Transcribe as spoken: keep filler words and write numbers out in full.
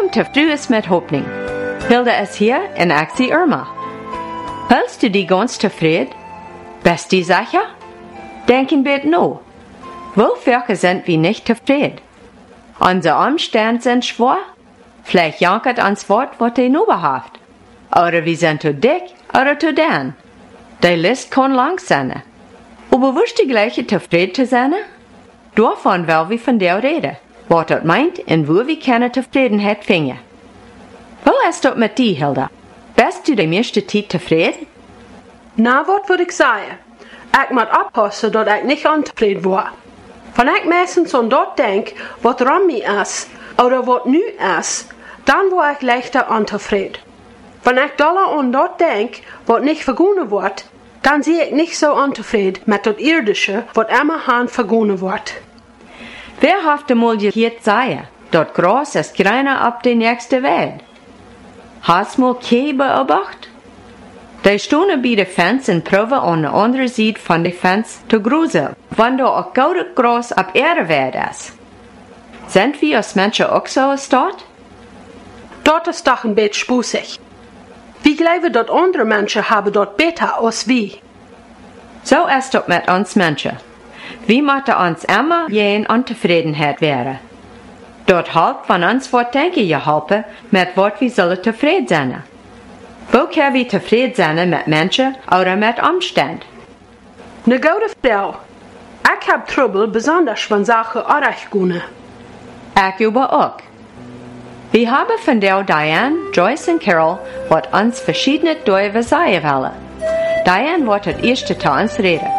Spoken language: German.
Welcome to Frues met Hoffnung. Hilda is hier en ik zie Irma. Hältst du die ganz tevreden? Bist du sicher? Denken wir no. Wofür sind wir nicht tevreden? Unsere Umstände sind schwer. Vielleicht jankert ans Wort, was die nur behaft. Oder wir sind zu dick oder zu dünn. Die List kann lang sein. Aber wirst du gleich tevreden zu sein? Davon will wir von dir reden. Was das meint und wo wir keine Zufriedenheit finden. Wo ist das mit dir, Hilda? Bist du die meiste Zeit tevreden? Na, wat wil ik zeggen? Ik moet oppassen dat ik niet ontevreden word. Wenn ik meistens aan dat denk, wat er aan mij is, oder wat nu is, dan word ik leichter ontevreden. Wenn ik dollar aan dat denk, wat niet vergonnen wordt, dan zie ik niet zo ontevreden met dat irdische, wat immer haan vergonnen wordt. Wer hat einmal gehört sagen, dort Gras ist kleiner ab die nächste Welt? Hast du mal Kühe beobachtet? Die stehen bei der Fenster und proben an der anderen Seite von der Fenster zu gruseln, wenn da auch gutes Gras ab ihrer Welt ist. Sind wir als Menschen auch so als dort? Dort ist doch ein bisschen spusig. Wir glauben, dass andere Menschen haben dort besser als wir. So ist es mit uns Menschen. Wir müssen uns immer in Unzufriedenheit werden. Dort halt von uns was denken geholfen, mit was wir sollen zufrieden sein. Wo können wir zufrieden sein mit Menschen oder mit Umständen? Ne gute Frau. Ich hab Trouble, besonders wenn Sachen ordentlich gehen. Ich über auch. Wir haben von der Diane, Joyce und Carol, was uns verschiedene Däufe sagen wollen. Diane wird das erste zu uns reden.